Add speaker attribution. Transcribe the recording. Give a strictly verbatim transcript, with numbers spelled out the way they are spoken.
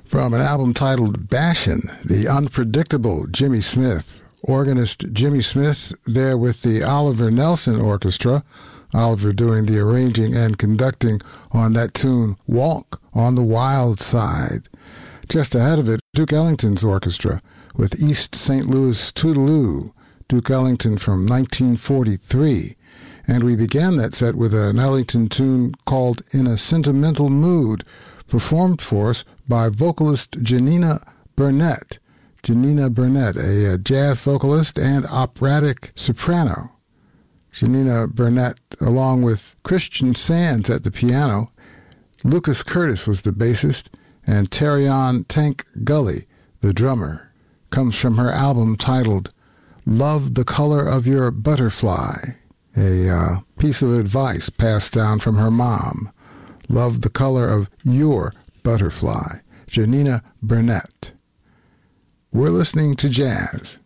Speaker 1: From an album titled Bashin', the unpredictable Jimmy Smith. Organist Jimmy Smith there with the Oliver Nelson Orchestra. Oliver doing the arranging and conducting on that tune, Walk on the Wild Side. Just ahead of it, Duke Ellington's orchestra with East Saint Louis Toodaloo, Duke Ellington from nineteen forty-three. And we began that set with an Ellington tune called In a Sentimental Mood, performed for us by vocalist Janina Burnett. Janina Burnett, a, a jazz vocalist and operatic soprano. Janina Burnett, along with Christian Sands at the piano. Lucas Curtis was the bassist, and Terrion Tank Gully, the drummer. Comes from her album titled Love the Color of Your Butterfly, a uh, piece of advice passed down from her mom. Love the color of your butterfly. Janina Burnett. We're listening to jazz.